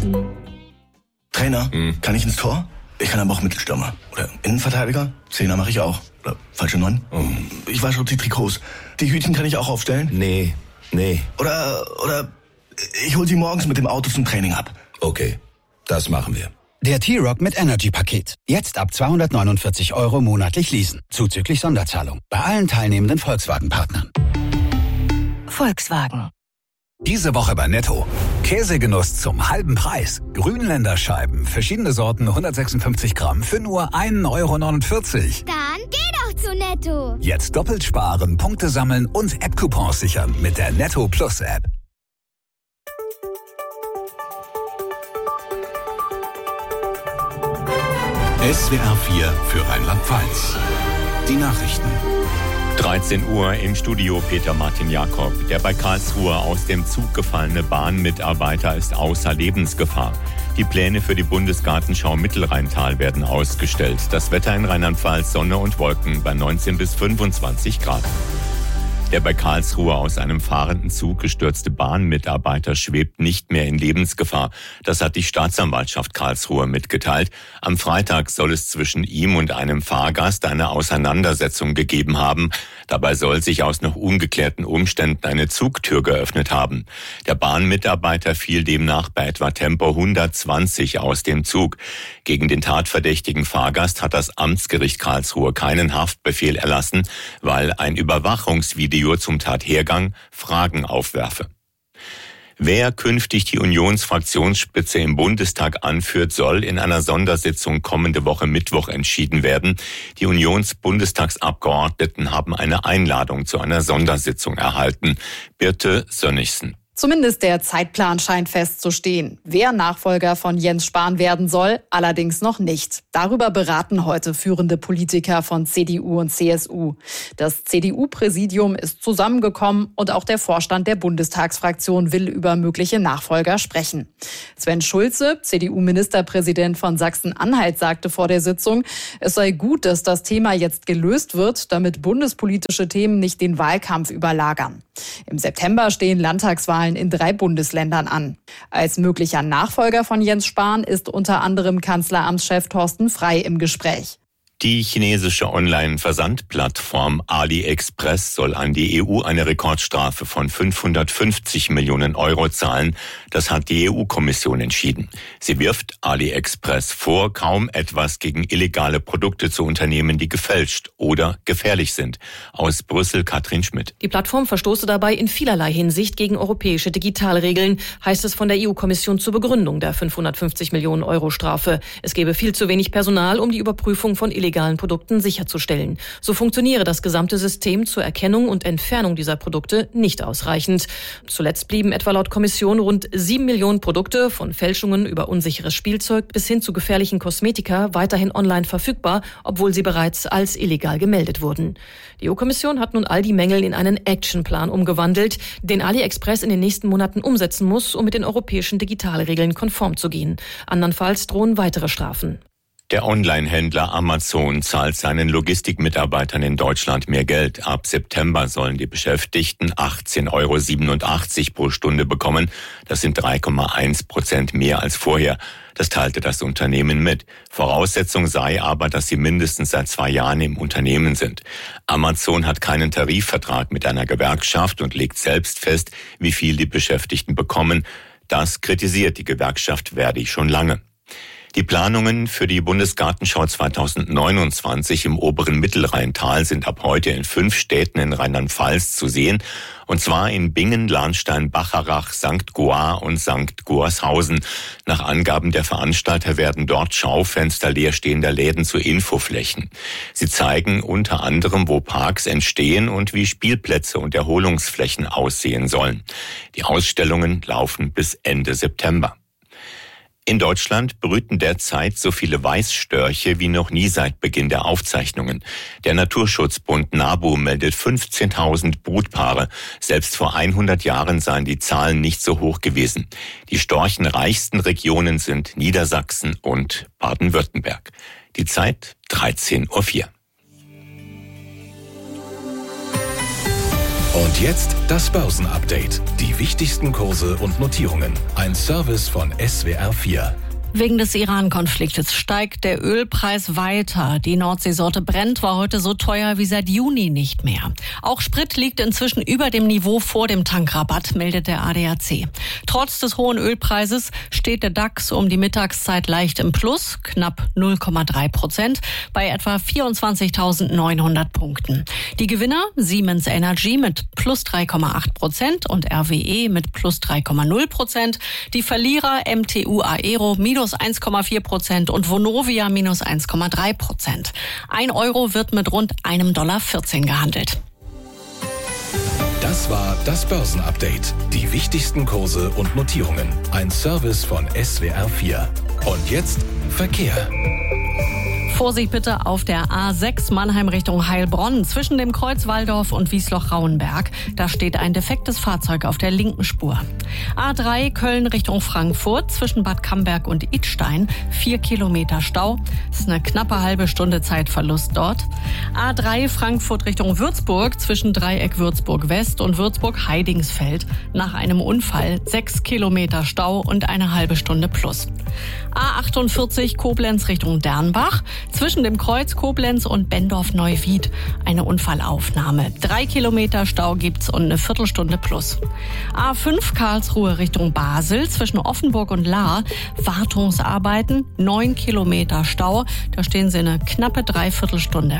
Trainer, kann ich ins Tor? Ich kann aber auch Mittelstürmer. Oder Innenverteidiger? Zehner mache ich auch. Oder falsche 9. Ich wasche auch die Trikots. Die Hütchen kann ich auch aufstellen? Nee. Oder ich hol sie morgens mit dem Auto zum Training ab. Okay, das machen wir. Der T-Roc mit Energy-Paket. Jetzt ab 249 € monatlich leasen. Zuzüglich Sonderzahlung. Bei allen teilnehmenden Volkswagen-Partnern. Volkswagen. Diese Woche bei Netto. Käsegenuss zum halben Preis. Grünländerscheiben, verschiedene Sorten, 156 Gramm für nur 1,49 €. Dann geh doch zu Netto. Jetzt doppelt sparen, Punkte sammeln und App-Coupons sichern mit der Netto Plus App. SWR 4 für Rheinland-Pfalz. Die Nachrichten. 13 Uhr im Studio Peter Martin Jakob. Der bei Karlsruhe aus dem Zug gefallene Bahnmitarbeiter ist außer Lebensgefahr. Die Pläne für die Bundesgartenschau Mittelrheintal werden ausgestellt. Das Wetter in Rheinland-Pfalz, Sonne und Wolken bei 19 bis 25 Grad. Der bei Karlsruhe aus einem fahrenden Zug gestürzte Bahnmitarbeiter schwebt nicht mehr in Lebensgefahr. Das hat die Staatsanwaltschaft Karlsruhe mitgeteilt. Am Freitag soll es zwischen ihm und einem Fahrgast eine Auseinandersetzung gegeben haben. Dabei soll sich aus noch ungeklärten Umständen eine Zugtür geöffnet haben. Der Bahnmitarbeiter fiel demnach bei etwa Tempo 120 aus dem Zug. Gegen den tatverdächtigen Fahrgast hat das Amtsgericht Karlsruhe keinen Haftbefehl erlassen, weil ein Überwachungsvideo zum Tathergang Fragen aufwerfe. Wer künftig die Unionsfraktionsspitze im Bundestag anführt, soll in einer Sondersitzung kommende Woche Mittwoch entschieden werden. Die Unionsbundestagsabgeordneten haben eine Einladung zu einer Sondersitzung erhalten. Birte Sönnigsen. Zumindest der Zeitplan scheint festzustehen. Wer Nachfolger von Jens Spahn werden soll, allerdings noch nicht. Darüber beraten heute führende Politiker von CDU und CSU. Das CDU-Präsidium ist zusammengekommen und auch der Vorstand der Bundestagsfraktion will über mögliche Nachfolger sprechen. Sven Schulze, CDU-Ministerpräsident von Sachsen-Anhalt, sagte vor der Sitzung, es sei gut, dass das Thema jetzt gelöst wird, damit bundespolitische Themen nicht den Wahlkampf überlagern. Im September stehen Landtagswahlen in 3 Bundesländern an. Als möglicher Nachfolger von Jens Spahn ist unter anderem Kanzleramtschef Thorsten Frey im Gespräch. Die chinesische Online-Versandplattform AliExpress soll an die EU eine Rekordstrafe von 550 Millionen € zahlen. Das hat die EU-Kommission entschieden. Sie wirft AliExpress vor, kaum etwas gegen illegale Produkte zu unternehmen, die gefälscht oder gefährlich sind. Aus Brüssel Katrin Schmidt. Die Plattform verstoße dabei in vielerlei Hinsicht gegen europäische Digitalregeln, heißt es von der EU-Kommission zur Begründung der 550 Millionen € Strafe. Es gebe viel zu wenig Personal, um die Überprüfung von illegalen Produkten sicherzustellen. So funktioniere das gesamte System zur Erkennung und Entfernung dieser Produkte nicht ausreichend. Zuletzt blieben etwa laut Kommission rund 7 Millionen Produkte, von Fälschungen über unsicheres Spielzeug bis hin zu gefährlichen Kosmetika, weiterhin online verfügbar, obwohl sie bereits als illegal gemeldet wurden. Die EU-Kommission hat nun all die Mängel in einen Actionplan umgewandelt, den AliExpress in den nächsten Monaten umsetzen muss, um mit den europäischen Digitalregeln konform zu gehen. Andernfalls drohen weitere Strafen. Der Online-Händler Amazon zahlt seinen Logistikmitarbeitern in Deutschland mehr Geld. Ab September sollen die Beschäftigten 18,87 € pro Stunde bekommen. Das sind 3,1% mehr als vorher. Das teilte das Unternehmen mit. Voraussetzung sei aber, dass sie mindestens seit 2 Jahren im Unternehmen sind. Amazon hat keinen Tarifvertrag mit einer Gewerkschaft und legt selbst fest, wie viel die Beschäftigten bekommen. Das kritisiert die Gewerkschaft Verdi schon lange. Die Planungen für die Bundesgartenschau 2029 im oberen Mittelrheintal sind ab heute in 5 Städten in Rheinland-Pfalz zu sehen. Und zwar in Bingen, Lahnstein, Bacharach, St. Goar und St. Goarshausen. Nach Angaben der Veranstalter werden dort Schaufenster leerstehender Läden zu Infoflächen. Sie zeigen unter anderem, wo Parks entstehen und wie Spielplätze und Erholungsflächen aussehen sollen. Die Ausstellungen laufen bis Ende September. In Deutschland brüten derzeit so viele Weißstörche wie noch nie seit Beginn der Aufzeichnungen. Der Naturschutzbund NABU meldet 15.000 Brutpaare. Selbst vor 100 Jahren seien die Zahlen nicht so hoch gewesen. Die storchenreichsten Regionen sind Niedersachsen und Baden-Württemberg. Die Zeit 13:04 Uhr. Und jetzt das Börsenupdate. Die wichtigsten Kurse und Notierungen. Ein Service von SWR 4. Wegen des Iran-Konfliktes steigt der Ölpreis weiter. Die Nordseesorte Brent war heute so teuer wie seit Juni nicht mehr. Auch Sprit liegt inzwischen über dem Niveau vor dem Tankrabatt, meldet der ADAC. Trotz des hohen Ölpreises steht der DAX um die Mittagszeit leicht im Plus, knapp 0,3%, bei etwa 24.900 Punkten. Die Gewinner Siemens Energy mit plus 3,8% und RWE mit plus 3,0%. Die Verlierer MTU Aero minus 1,4% und Vonovia minus 1,3%. 1 Euro wird mit rund $1,14 gehandelt. Das war das Börsenupdate. Die wichtigsten Kurse und Notierungen. Ein Service von SWR 4. Und jetzt Verkehr. Vorsicht bitte auf der A6 Mannheim Richtung Heilbronn zwischen dem Kreuz Walldorf und Wiesloch-Rauenberg. Da steht ein defektes Fahrzeug auf der linken Spur. A3 Köln Richtung Frankfurt zwischen Bad Camberg und Idstein. 4 Kilometer Stau. Das ist eine knappe halbe Stunde Zeitverlust dort. A3 Frankfurt Richtung Würzburg zwischen Dreieck Würzburg West und Würzburg Heidingsfeld. Nach einem Unfall 6 Kilometer Stau und eine halbe Stunde plus. A48 Koblenz Richtung Dernbach. Zwischen dem Kreuz Koblenz und Bendorf-Neuwied eine Unfallaufnahme. 3 Kilometer Stau gibt's und eine Viertelstunde plus. A5 Karlsruhe Richtung Basel zwischen Offenburg und Lahr. Wartungsarbeiten, 9 Kilometer Stau. Da stehen sie eine knappe Dreiviertelstunde.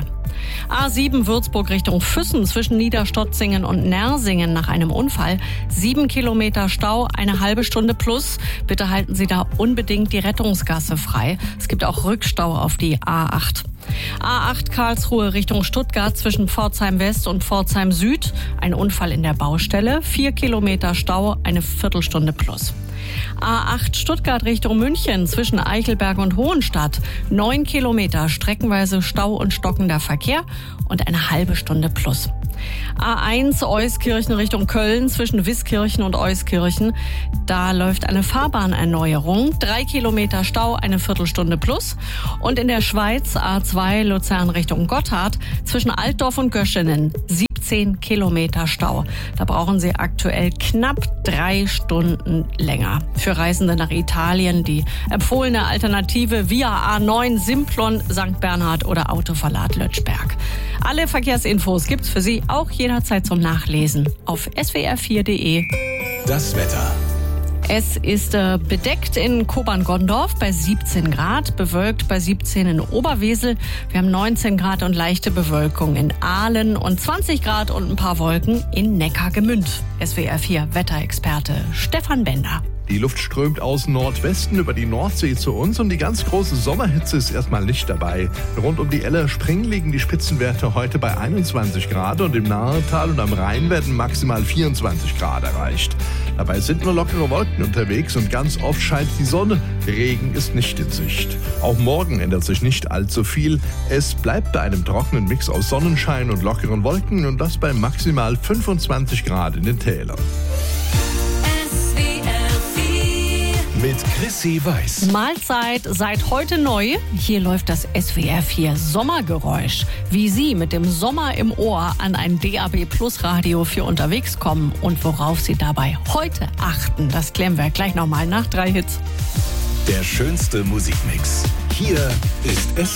A7 Würzburg Richtung Füssen zwischen Niederstotzingen und Nersingen nach einem Unfall. 7 Kilometer Stau, eine halbe Stunde plus. Bitte halten Sie da unbedingt die Rettungsgasse frei. Es gibt auch Rückstau auf die A8. A8 Karlsruhe Richtung Stuttgart zwischen Pforzheim West und Pforzheim Süd. Ein Unfall in der Baustelle. 4 Kilometer Stau, eine Viertelstunde plus. A8 Stuttgart Richtung München zwischen Eichelberg und Hohenstadt. 9 Kilometer streckenweise Stau und stockender Verkehr und eine halbe Stunde plus. A1 Euskirchen Richtung Köln zwischen Wiskirchen und Euskirchen. Da läuft eine Fahrbahnerneuerung. 3 Kilometer Stau, eine Viertelstunde plus. Und in der Schweiz A2 Luzern Richtung Gotthard zwischen Altdorf und Göschenen. 17 Kilometer Stau. Da brauchen Sie aktuell knapp 3 Stunden länger. Für Reisende nach Italien die empfohlene Alternative via A9 Simplon St. Bernhard oder Autoverlad Lötschberg. Alle Verkehrsinfos gibt's für Sie auch jederzeit zum Nachlesen auf swr4.de. Das Wetter. Es ist bedeckt in Kobern-Gondorf bei 17 Grad, bewölkt bei 17 in Oberwesel. Wir haben 19 Grad und leichte Bewölkung in Aalen und 20 Grad und ein paar Wolken in Neckargemünd. SWR 4 Wetterexperte Stefan Bender. Die Luft strömt aus Nordwesten über die Nordsee zu uns und die ganz große Sommerhitze ist erstmal nicht dabei. Rund um die Eller-Spree liegen die Spitzenwerte heute bei 21 Grad und im Nahetal und am Rhein werden maximal 24 Grad erreicht. Dabei sind nur lockere Wolken unterwegs und ganz oft scheint die Sonne. Regen ist nicht in Sicht. Auch morgen ändert sich nicht allzu viel. Es bleibt bei einem trockenen Mix aus Sonnenschein und lockeren Wolken und das bei maximal 25 Grad in den Tälern. Mit Chrissy Weiß. Mahlzeit seit heute neu. Hier läuft das SWR 4 Sommergeräusch. Wie Sie mit dem Sommer im Ohr an ein DAB Plus Radio für unterwegs kommen und worauf Sie dabei heute achten, das klären wir gleich nochmal nach 3 Hits. Der schönste Musikmix. Hier ist